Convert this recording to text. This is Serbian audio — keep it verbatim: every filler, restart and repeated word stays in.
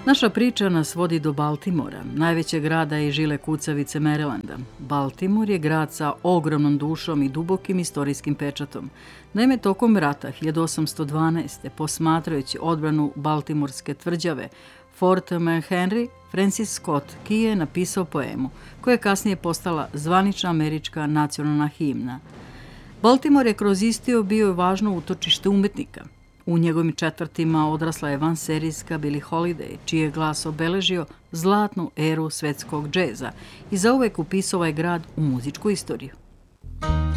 Naša priča nas vodi do Baltimora, najvećeg grada i žile kucavice Marylanda. Baltimore je grad sa ogromnom dušom i dubokim istorijskim pečatom. Naime, tokom rata hiljadu osamsto dvanaeste. posmatrajući odbranu baltimorske tvrđave Fort McHenry, Francis Scott Key je napisao poemu, koja je kasnije postala zvanična američka nacionalna himna. Baltimore je kroz istio bio važno utočište umetnika. U njegovim četvrtima odrasla je vanserijska Billie Holiday, čiji je glas obeležio zlatnu eru svetskog džeza i zauvek upisao ovaj grad u muzičku istoriju.